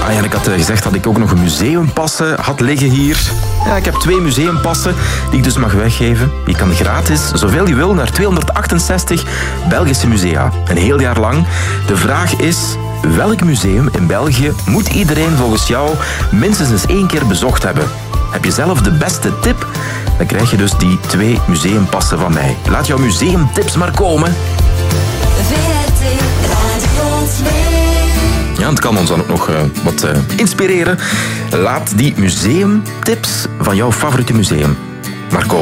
ja, en ik had gezegd dat ik ook nog een museumpassen had liggen hier. Ja, ik heb 2 museumpassen die ik dus mag weggeven. Je kan gratis, zoveel je wil, naar 268 Belgische musea. Een heel jaar lang. De vraag is, welk museum in België moet iedereen volgens jou minstens eens 1 keer bezocht hebben? Heb je zelf de beste tip? Dan krijg je dus die 2 museumpassen van mij. Laat jouw museumtips maar komen. Ja, het kan ons dan ook nog wat inspireren. Laat die museumtips van jouw favoriete museum maar komen.